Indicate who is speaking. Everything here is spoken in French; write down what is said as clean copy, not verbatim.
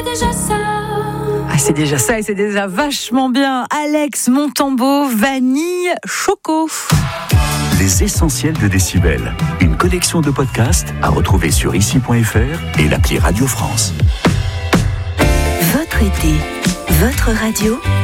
Speaker 1: déjà ça.
Speaker 2: C'est déjà ça et c'est déjà vachement bien. Alex Montambeau, vanille, choco.
Speaker 3: Les essentiels de Décibel. Une collection de podcasts à retrouver sur ici.fr et l'appli Radio France.
Speaker 4: Votre été, votre radio.